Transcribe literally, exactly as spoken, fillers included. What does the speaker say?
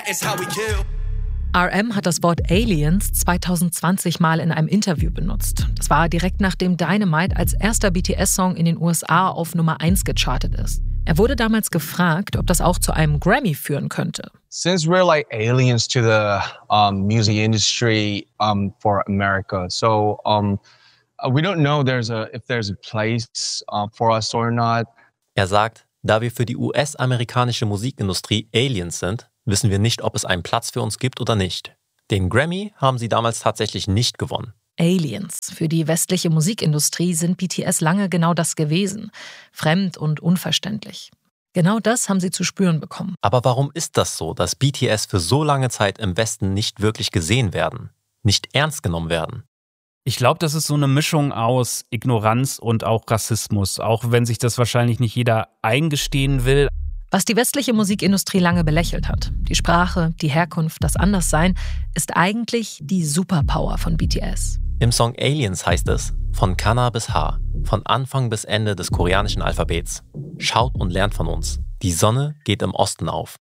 It's how we kill. R M hat das Wort Aliens zwanzig zwanzig mal in einem Interview benutzt. Das war direkt nachdem Dynamite als erster B T S-Song in den U S A auf Nummer eins gechartet ist. Er wurde damals gefragt, ob das auch zu einem Grammy führen könnte. Since we're like aliens to the um, music industry um, for America, so um, we don't know there's a, if there's a place uh, for us or not. Er sagt, da wir für die U S-amerikanische Musikindustrie Aliens sind, wissen wir nicht, ob es einen Platz für uns gibt oder nicht. Den Grammy haben sie damals tatsächlich nicht gewonnen. Aliens. Für die westliche Musikindustrie sind B T S lange genau das gewesen. Fremd und unverständlich. Genau das haben sie zu spüren bekommen. Aber warum ist das so, dass B T S für so lange Zeit im Westen nicht wirklich gesehen werden, nicht ernst genommen werden? Ich glaube, das ist so eine Mischung aus Ignoranz und auch Rassismus, auch wenn sich das wahrscheinlich nicht jeder eingestehen will. Was die westliche Musikindustrie lange belächelt hat, die Sprache, die Herkunft, das Anderssein, ist eigentlich die Superpower von B T S. Im Song Aliens heißt es, von Kana bis H, von Anfang bis Ende des koreanischen Alphabets. Schaut und lernt von uns. Die Sonne geht im Osten auf.